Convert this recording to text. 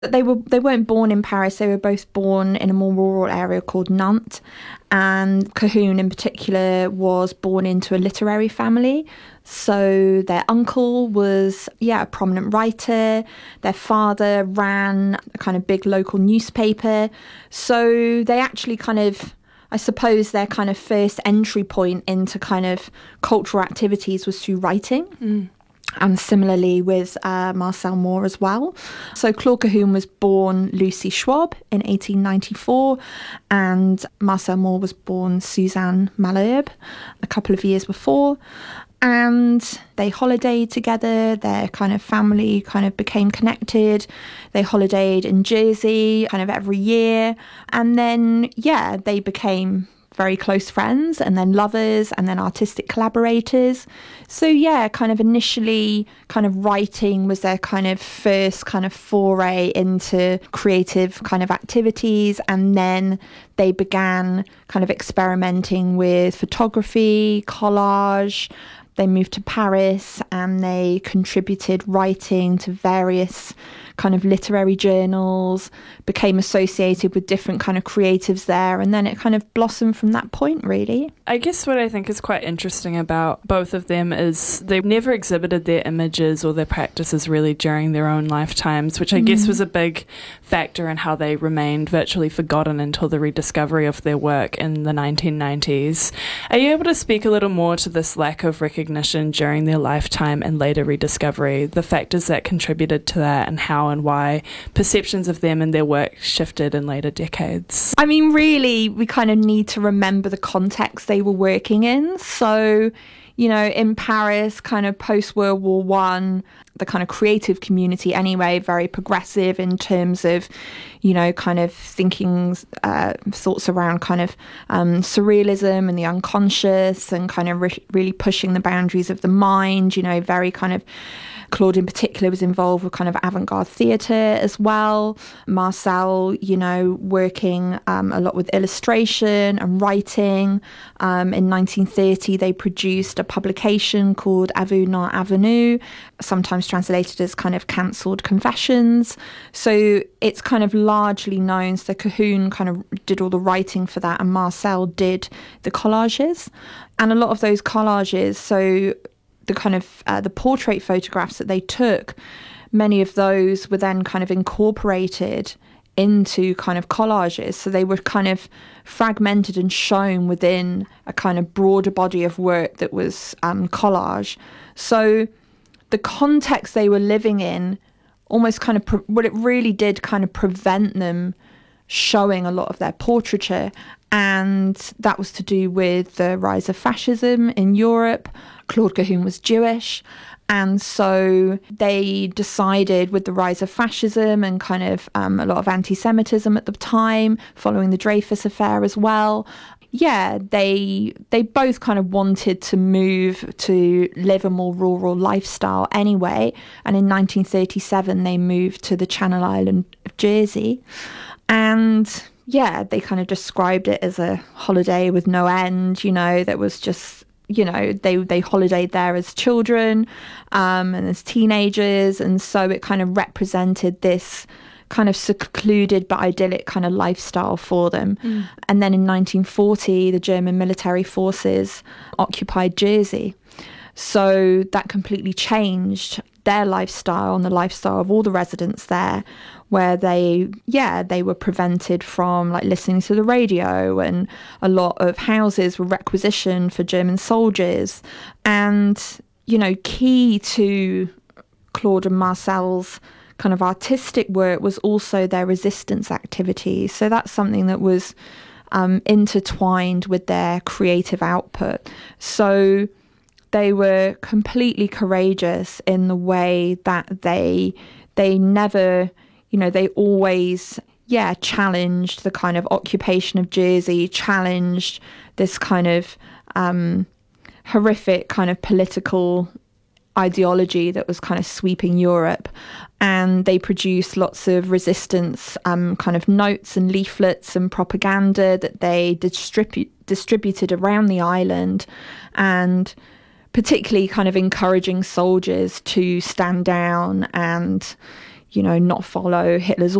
They weren't born in Paris. They were both born in a more rural area called Nantes, and Cahoon in particular was born into a literary family. So their uncle was, a prominent writer. Their father ran a kind of big local newspaper. So they actually kind of, I suppose their kind of first entry point into kind of cultural activities was through writing. Mm. And similarly with Marcel Moore as well. So Claude Cahoon was born Lucy Schwab in 1894, and Marcel Moore was born Suzanne Malherbe a couple of years before. And they holidayed together. Their kind of family kind of became connected. They holidayed in Jersey kind of every year. And then, they became very close friends, and then lovers, and then artistic collaborators. So kind of initially kind of writing was their kind of first kind of foray into creative kind of activities, and then they began kind of experimenting with photography, collage. They moved to Paris and they contributed writing to various kind of literary journals, became associated with different kind of creatives there, and then it kind of blossomed from that point, really. I guess what I think is quite interesting about both of them is they never exhibited their images or their practices really during their own lifetimes, which I guess was a big factor in how they remained virtually forgotten until the rediscovery of their work in the 1990s. Are you able to speak a little more to this lack of recognition during their lifetime and later rediscovery, the factors that contributed to that, and how and why perceptions of them and their work shifted in later decades? I mean, really, we kind of need to remember the context they were working in. So, in Paris, kind of post-World War One, the kind of creative community anyway, very progressive in terms of, kind of thinking, thoughts around kind of surrealism and the unconscious, and kind of really pushing the boundaries of the mind, very kind of, Claude in particular was involved with kind of avant-garde theatre as well. Marcel, working a lot with illustration and writing. In 1930, they produced a publication called Avenue Avenue, sometimes translated as kind of cancelled confessions. So it's kind of largely known. So Cahoon kind of did all the writing for that, and Marcel did the collages. And a lot of those collages, so the kind of the portrait photographs that they took, many of those were then kind of incorporated into kind of collages. So they were kind of fragmented and shown within a kind of broader body of work that was collage. So the context they were living in almost kind of what it really did kind of prevent them showing a lot of their portraiture. And that was to do with the rise of fascism in Europe. Claude Cahoon was Jewish. And so they decided, with the rise of fascism and kind of a lot of anti-Semitism at the time, following the Dreyfus affair as well, they both kind of wanted to move to live a more rural lifestyle anyway. And in 1937, they moved to the Channel Island of Jersey. And they kind of described it as a holiday with no end, that was just, they holidayed there as children and as teenagers. And so it kind of represented this kind of secluded but idyllic kind of lifestyle for them. And then in 1940, the German military forces occupied Jersey. So that completely changed their lifestyle and the lifestyle of all the residents there, where they were prevented from listening to the radio, and a lot of houses were requisitioned for German soldiers. And, key to Claude and Marcel's kind of artistic work was also their resistance activities. So that's something that was intertwined with their creative output. So they were completely courageous in the way that they never, they always, challenged the kind of occupation of Jersey, challenged this kind of horrific kind of political ideology that was kind of sweeping Europe. And they produced lots of resistance kind of notes and leaflets and propaganda that they distributed around the island, and particularly kind of encouraging soldiers to stand down and, not follow Hitler's